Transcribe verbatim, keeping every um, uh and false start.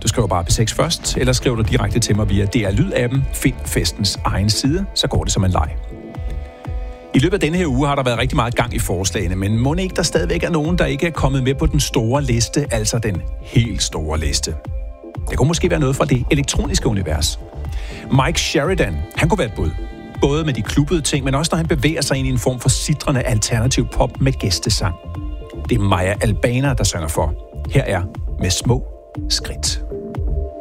Du skriver bare P seks først, eller skriver du direkte til mig via D R Lyd-appen. Find festens egen side, så går det som en leg. I løbet af denne her uge har der været rigtig meget gang i forslagene, men må ikke der stadigvæk er nogen, der ikke er kommet med på den store liste, altså den helt store liste. Det kunne måske være noget fra det elektroniske univers. Mike Sheridan, han kunne være et bud. Både med de klubbede ting, men også når han bevæger sig ind i en form for sitrende alternativ pop med gæstesang. Det er Maja Albana, der synger for. Her er Med små skridt.